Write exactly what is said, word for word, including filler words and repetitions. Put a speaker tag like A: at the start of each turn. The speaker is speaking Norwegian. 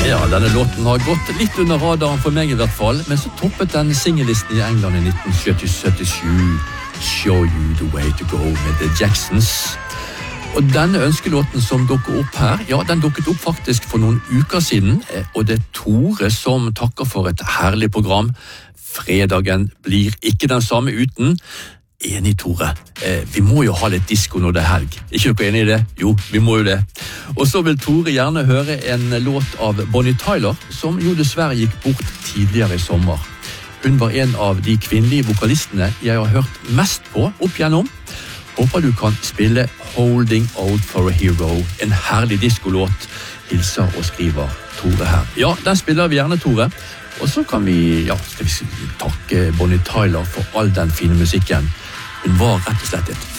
A: Ja, denne låten har gått litt under radaren for meg i hvert fall, men så toppet den singellisten i England i nitten syttisju, Show You The Way To Go med The Jacksons. Og denne ønskelåten som dukker opp her, ja, den dukket opp faktisk for noen uker siden, og det er Tore som takker for et herlig program. Fredagen blir ikke den samme uten. Enig, Tore. Eh, vi må jo ha litt disco når det er helg. Ikke dere enig i det? Jo, vi må jo det. Og så vil Tore gjerne høre en låt av Bonnie Tyler, som jo dessverre gikk bort tidligere i sommer. Hun var en av de kvinnelige vokalistene jeg har hørt mest på opp igjennom. Håper du kan spille Holding Out For A Hero, en herlig discolåt. Hilser og skriver Tore her. Ja, den spiller vi gjerne, Tore. Og så kan vi, ja, skal vi takke Bonnie Tyler for all den fine musikken. Hun var rett og slett et